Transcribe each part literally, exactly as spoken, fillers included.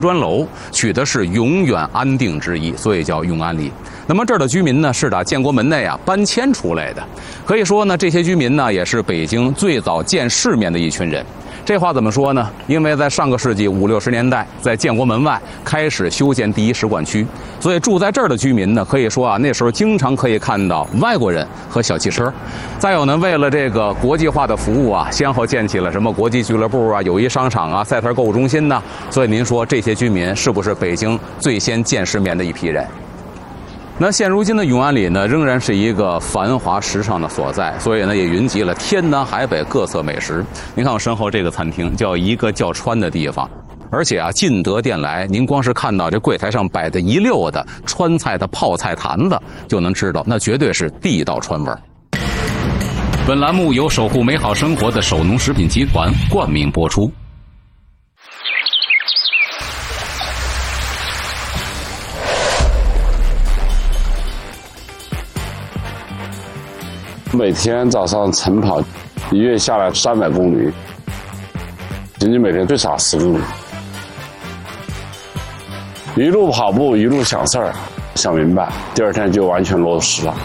砖楼，取的是永远安定之意，所以叫永安里。那么这儿的居民呢，是打建国门内啊搬迁出来的，可以说呢，这些居民呢也是北京最早见世面的一群人。这话怎么说呢？因为在上个世纪五六十年代，在建国门外开始修建第一使馆区，所以住在这儿的居民呢，可以说啊，那时候经常可以看到外国人和小汽车。再有呢，为了这个国际化的服务啊，先后建起了什么国际俱乐部啊、友谊商场啊、赛特购物中心呢。所以您说这些居民是不是北京最先见世面的一批人？那现如今的永安里呢，仍然是一个繁华时尚的所在，所以呢，也云集了天南海北各色美食。您看我身后这个餐厅，叫一个叫川的地方，而且啊，进得店来，您光是看到这柜台上摆的一溜的川菜的泡菜坛子，就能知道那绝对是地道川味儿。本栏目由守护美好生活的首农食品集团冠名播出。 每天早上晨跑，一月下来三百公里，平均每天最少十公里。一路跑步一路想事儿，想明白，第二天就完全落实了。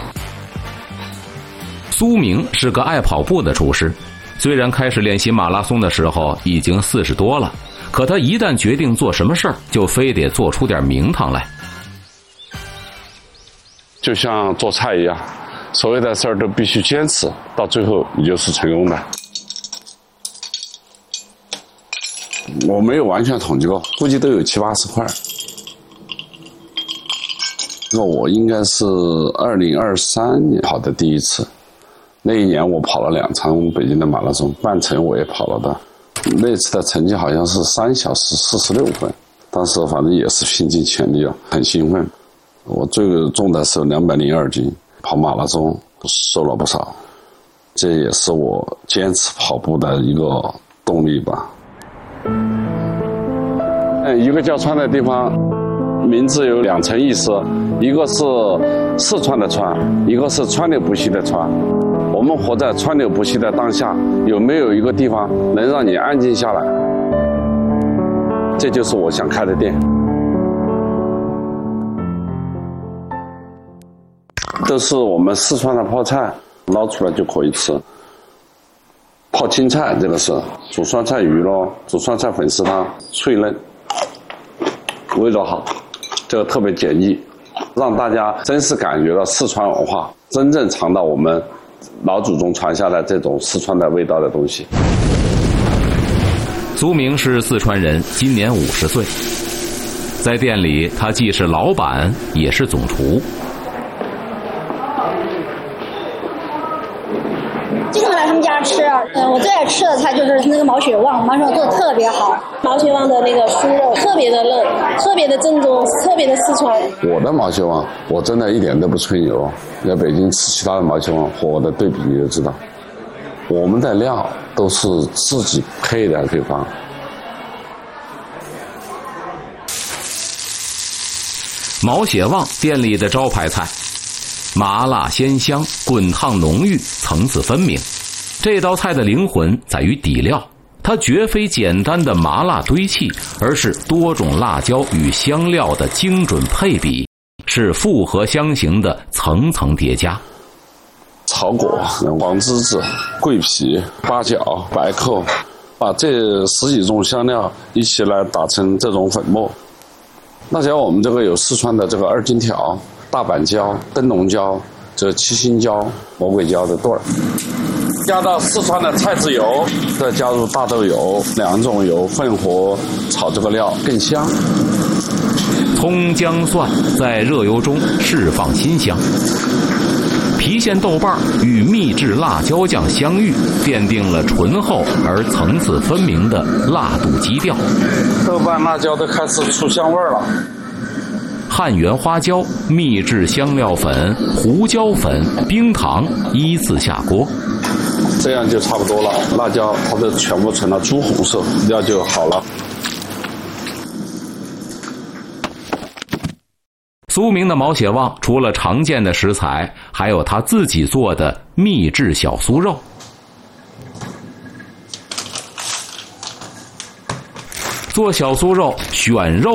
苏明是个爱跑步的厨师，虽然开始练习马拉松的时候已经四十多了，可他一旦决定做什么事儿，就非得做出点名堂来。 就像做菜一样。所有的事儿都必须坚持，到最后你就是成功的。我没有完全统计过，估计都有七八十块。那我应该是二零二三年跑的第一次，那一年我跑了两场北京的马拉松，半程我也跑了的。那次的成绩好像是三小时四十六分，当时反正也是拼尽全力啊，很兴奋。我最重的是两百零二斤。跑马拉松瘦了不少，这也是我坚持跑步的一个动力吧。一个叫川的地方，名字有两层意思，一个是四川的川，一个是川流不息的川。我们活在川流不息的当下，有没有一个地方能让你安静下来？这就是我想开的店。这是我们四川的泡菜，捞出来就可以吃。泡青菜，这个是煮酸菜鱼咯，煮酸菜粉丝汤，脆嫩，味道好，这个特别简易，让大家真是感觉到四川文化，真正尝到我们老祖宗传下来这种四川的味道的东西。 苏明是四川人，今年五十岁，在店里他既是老板也是总厨。 经常来他们家吃，嗯，我最爱吃的菜就是那个毛血旺，毛血旺做的特别好。毛血旺的那个酥肉特别的嫩，特别的正宗，特别的四川。 我的毛血旺，我真的一点都不吹牛。在北京吃其他的毛血旺和我的对比，你就知道，我们的料都是自己配的配方。 毛血旺店里的招牌菜。麻辣鲜香，滚烫浓郁，层次分明。这道菜的灵魂在于底料，它绝非简单的麻辣堆砌，而是多种辣椒与香料的精准配比，是复合香型的层层叠加。 草果、黄栀子、桂皮、八角、白蔻，把这十几种香料一起来打成这种粉末。那像我们这个有四川的这个二荆条、大板椒、灯笼椒、这七星椒、魔鬼椒的对儿，加到四川的菜籽油，再加入大豆油，两种油混合炒这个料更香。 葱姜蒜在热油中释放辛香，郫县豆瓣与秘制辣椒酱相遇，奠定了醇厚而层次分明的辣度基调。 豆瓣辣椒都开始出香味了。 汉源花椒、秘制香料粉、胡椒粉、冰糖依次下锅， 这样就差不多了。辣椒它都全部成了朱红色，料就好了。 苏明的毛血旺除了常见的食材，还有他自己做的秘制小酥肉。做小酥肉选肉